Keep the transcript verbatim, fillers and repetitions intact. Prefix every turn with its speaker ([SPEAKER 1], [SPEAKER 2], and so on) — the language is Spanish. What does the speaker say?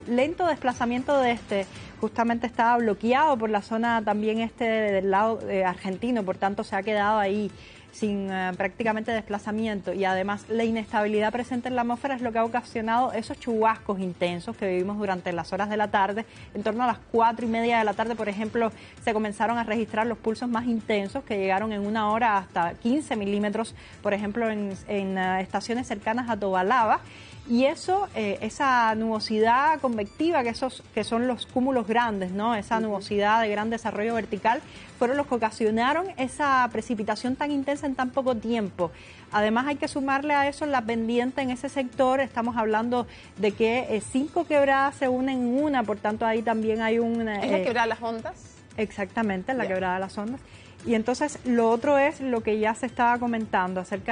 [SPEAKER 1] Lento desplazamiento de este, justamente estaba bloqueado por la zona también este del lado eh, argentino, por tanto se ha quedado ahí sin uh, prácticamente desplazamiento, y además la inestabilidad presente en la atmósfera es lo que ha ocasionado esos chubascos intensos que vivimos durante las horas de la tarde. En torno a las cuatro y media de la tarde, por ejemplo, se comenzaron a registrar los pulsos más intensos que llegaron en una hora hasta quince milímetros, por ejemplo, en, en uh, estaciones cercanas a Tobalaba. Y eso, eh, esa nubosidad convectiva, que esos que son los cúmulos grandes, ¿no? Esa nubosidad de gran desarrollo vertical, fueron los que ocasionaron esa precipitación tan intensa en tan poco tiempo. Además, hay que sumarle a eso la pendiente en ese sector. Estamos hablando de que eh, cinco quebradas se unen en una, por tanto ahí también hay un... Eh,
[SPEAKER 2] ¿Es la quebrada de las Ondas?
[SPEAKER 1] Exactamente, la
[SPEAKER 2] yeah.
[SPEAKER 1] quebrada de las Ondas. Y entonces lo otro es lo que ya se estaba comentando acerca